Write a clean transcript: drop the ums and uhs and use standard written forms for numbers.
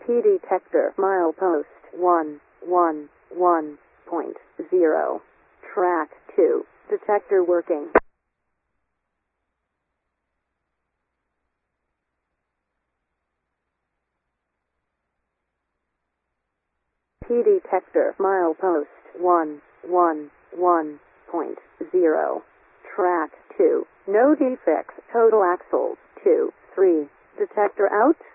P detector milepost 111.0. Track 2. Detector working. P detector milepost 111.0. Track 2. No defects. Total axles 2, 3. Detector out.